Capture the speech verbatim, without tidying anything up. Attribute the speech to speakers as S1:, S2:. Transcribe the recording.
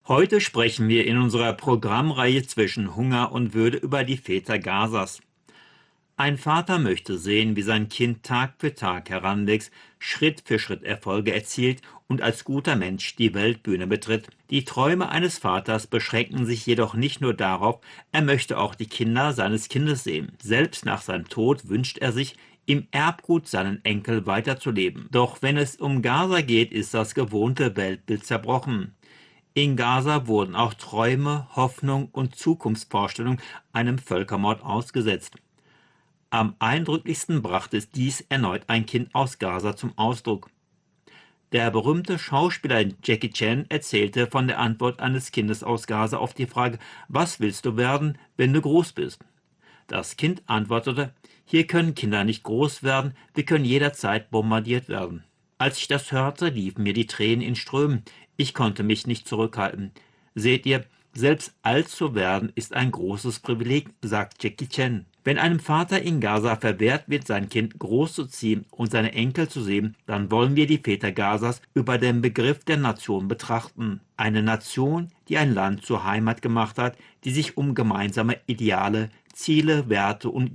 S1: Heute sprechen wir in unserer Programmreihe zwischen Hunger und Würde über die Väter Gazas. Ein Vater möchte sehen, wie sein Kind Tag für Tag heranwächst, Schritt für Schritt Erfolge erzielt und als guter Mensch die Weltbühne betritt. Die Träume eines Vaters beschränken sich jedoch nicht nur darauf, er möchte auch die Kinder seines Kindes sehen. Selbst nach seinem Tod wünscht er sich, im Erbgut seinen Enkel weiterzuleben. Doch wenn es um Gaza geht, ist das gewohnte Weltbild zerbrochen. In Gaza wurden auch Träume, Hoffnung und Zukunftsvorstellungen einem Völkermord ausgesetzt. Am eindrücklichsten brachte es dies erneut ein Kind aus Gaza zum Ausdruck. Der berühmte Schauspieler Jackie Chan erzählte von der Antwort eines Kindes aus Gaza auf die Frage: Was willst du werden, wenn du groß bist? Das Kind antwortete: Hier können Kinder nicht groß werden, wir können jederzeit bombardiert werden. Als ich das hörte, liefen mir die Tränen in Strömen. Ich konnte mich nicht zurückhalten. Seht ihr, selbst alt zu werden ist ein großes Privileg, sagt Jackie Chan. Wenn einem Vater in Gaza verwehrt wird, sein Kind großzuziehen und seine Enkel zu sehen, dann wollen wir die Väter Gazas über den Begriff der Nation betrachten. Eine Nation, die ein Land zur Heimat gemacht hat, die sich um gemeinsame Ideale, Ziele, Werte und